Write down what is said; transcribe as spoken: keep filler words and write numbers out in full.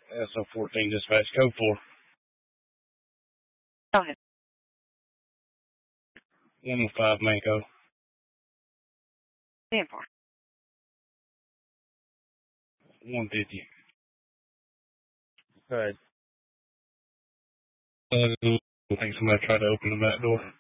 S O fourteen dispatch, code four. Go ahead. one oh five Manco. Stand for. one fifty. Good. Uh, I think somebody tried to open the back door.